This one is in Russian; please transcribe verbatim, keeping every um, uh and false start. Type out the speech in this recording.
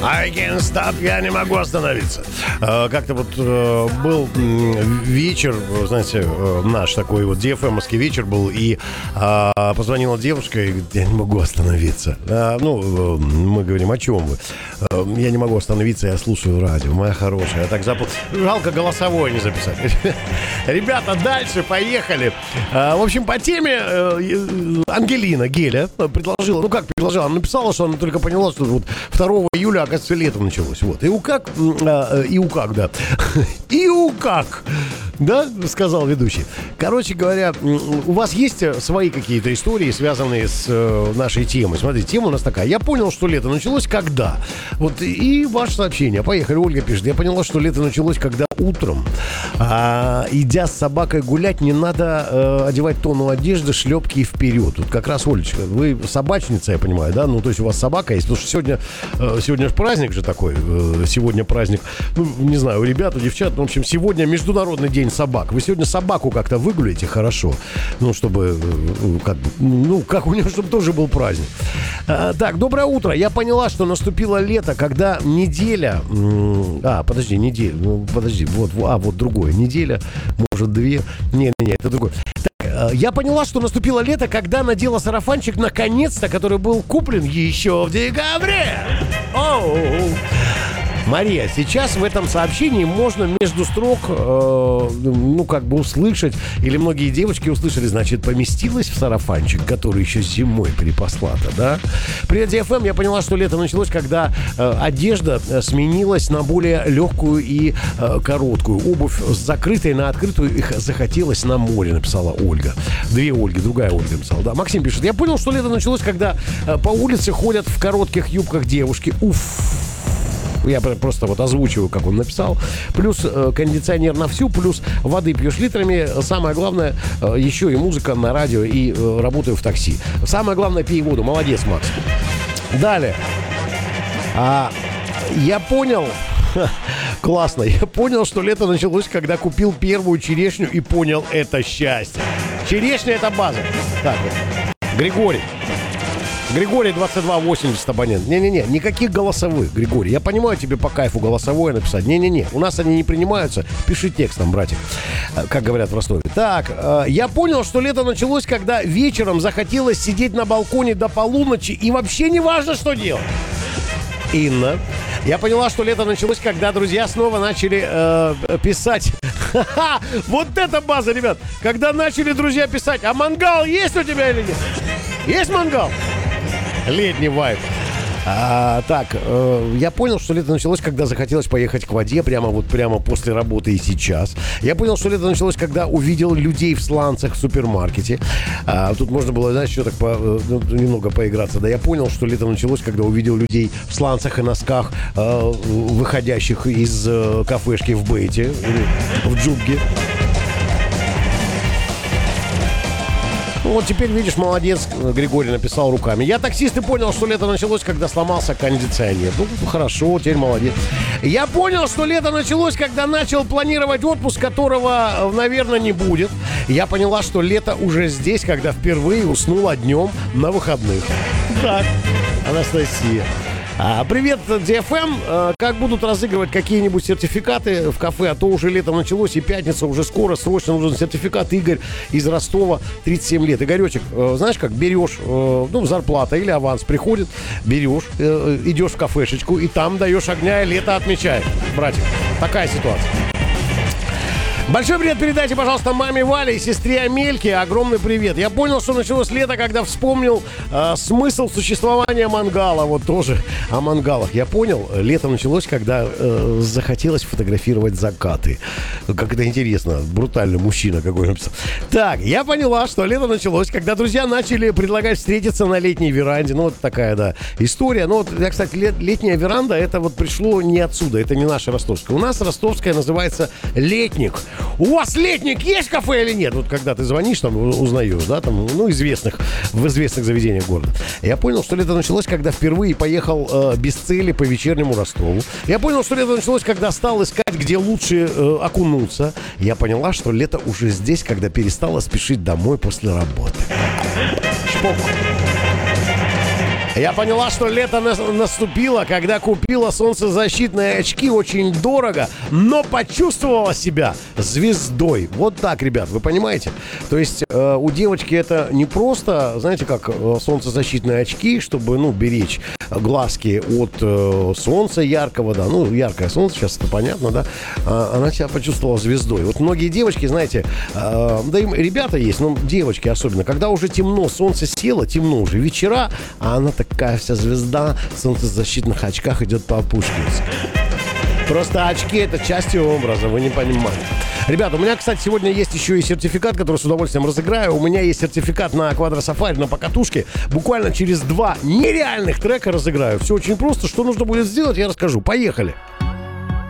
I can't stop, я не могу остановиться. Как-то вот был вечер, знаете, наш такой вот ди эф эм-овский вечер был, и позвонила девушка и говорит, я не могу остановиться. Ну, мы говорим, о чем вы? Я не могу остановиться, я слушаю радио, моя хорошая. Я так запал... Жалко голосовое не записать. Ребята, дальше, поехали. В общем, по теме Ангелина Геля предложила, ну как предложила, она написала, что она только поняла, что вот второго июля, оказывается, лето началось. Вот. И у как, и у как, да. И у как, да, сказал ведущий. Короче говоря, у вас есть свои какие-то истории, связанные с нашей темой? Смотрите, тема у нас такая. Я понял, что лето началось когда? Вот и ваше сообщение. Поехали. Ольга пишет. Я поняла, что лето началось когда утром, а, идя с собакой гулять, не надо э, одевать тонну одежды, шлепки и вперед. Тут как раз, Олечка, вы собачница, я понимаю, да? Ну, то есть у вас собака есть. Потому что сегодня, э, сегодня же праздник же такой. Э, сегодня праздник, ну, не знаю, у ребят, у девчат. Ну, в общем, сегодня Международный день собак. Вы сегодня собаку как-то выгуляете хорошо. Ну, чтобы, э, как, ну, как у нее, чтобы тоже был праздник. А, так, доброе утро. Я поняла, что наступило лето, когда неделя... А, подожди, неделя. Ну, подожди, вот, а, вот другое. Неделя, может, две. Не-не-не, это другое. Так, я поняла, что наступило лето, когда надела сарафанчик, наконец-то, который был куплен еще в декабре. Оу! Мария, сейчас в этом сообщении можно между строк, э, ну, как бы услышать, или многие девочки услышали, значит, поместилась в сарафанчик, который еще зимой припасла-то, да? Привет, ди эф эм, я поняла, что лето началось, когда э, одежда сменилась на более легкую и э, короткую. Обувь с закрытой на открытую, их захотелось на море, написала Ольга. Две Ольги, другая Ольга написала, да. Максим пишет, я понял, что лето началось, когда э, по улице ходят в коротких юбках девушки. Уф. Я просто вот озвучиваю, как он написал. Плюс э, кондиционер на всю, плюс воды пьешь литрами. Самое главное, э, еще и музыка на радио, и э, работаю в такси. Самое главное, пей воду. Молодец, Макс. Далее. А, я понял... Классно. Я понял, что лето началось, когда купил первую черешню и понял, это счастье. Черешня — это база. Так вот. Григорий. Григорий, двадцать два восемьдесят абонент. Не-не-не, никаких голосовых, Григорий. Я понимаю, тебе по кайфу голосовое написать. Не-не-не, у нас они не принимаются. Пиши текстом, братик, как говорят в Ростове. Так, я понял, что лето началось, когда вечером захотелось сидеть на балконе до полуночи, и вообще не важно, что делать. Инна. Я поняла, что лето началось, когда друзья снова начали э, писать. Ха-ха! Вот это база, ребят! Когда начали друзья писать, а мангал есть у тебя или нет? Есть мангал? Летний вайб. А, так, э, я понял, что лето началось, когда захотелось поехать к воде, прямо вот прямо после работы и сейчас. Я понял, что лето началось, когда увидел людей в сланцах в супермаркете. А, тут можно было, знаешь, еще так по, ну, немного поиграться. Да, я понял, что лето началось, когда увидел людей в сланцах и носках, э, выходящих из э, кафешки в Бейте, в Джубге. Вот теперь, видишь, молодец, Григорий написал руками. Я таксист и понял, что лето началось, когда сломался кондиционер. Ну, хорошо, теперь молодец. Я понял, что лето началось, когда начал планировать отпуск, которого, наверное, не будет. Я поняла, что лето уже здесь, когда впервые уснула днем на выходных. Так, Анастасия. А, привет, ди эф эм. А, как будут разыгрывать какие-нибудь сертификаты в кафе? А то уже лето началось, и пятница уже скоро. Срочно нужен сертификат. Игорь из Ростова, тридцать семь лет. Игоречек, э, знаешь как, берешь, э, ну, зарплата или аванс приходит, берешь, э, идешь в кафешечку, и там даешь огня, и лето отмечает. Братик, такая ситуация. Большой привет передайте, пожалуйста, маме Вале и сестре Амельке. Огромный привет. Я понял, что началось лето, когда вспомнил э, смысл существования мангала. Вот тоже о мангалах. Я понял, лето началось, когда э, захотелось фотографировать закаты. Как это интересно. Брутальный мужчина какой написал. Так, я поняла, что лето началось, когда друзья начали предлагать встретиться на летней веранде. Ну, вот такая, да, история. Ну, вот, я, кстати, лет, летняя веранда, это вот пришло не отсюда. Это не наша ростовская. У нас ростовская называется летник. У вас летник есть в кафе или нет? Вот когда ты звонишь, там узнаешь, да, там, ну, известных, в известных заведениях города. Я понял, что лето началось, когда впервые поехал э, без цели по вечернему Ростову. Я понял, что лето началось, когда стал искать, где лучше э, окунуться. Я поняла, что лето уже здесь, когда перестала спешить домой после работы. Шпок. Я поняла, что лето нас- наступило, когда купила солнцезащитные очки очень дорого, но почувствовала себя звездой. Вот так, ребят, вы понимаете? То есть э, у девочки это не просто, знаете, как э, солнцезащитные очки, чтобы, ну, беречь глазки от э, солнца яркого, да, ну, яркое солнце, сейчас это понятно, да, а, она себя почувствовала звездой. Вот многие девочки, знаете, э, да и ребята есть, но девочки особенно, когда уже темно, солнце село, темно уже, вечера, а она такая вся звезда в солнцезащитных очках идет по Пушкинской. Просто очки — это часть его образа, вы не понимаете. Ребята, у меня, кстати, сегодня есть еще и сертификат, который с удовольствием разыграю. У меня есть сертификат на квадросафари, на покатушке. Буквально через два нереальных трека разыграю. Все очень просто. Что нужно будет сделать, я расскажу. Поехали.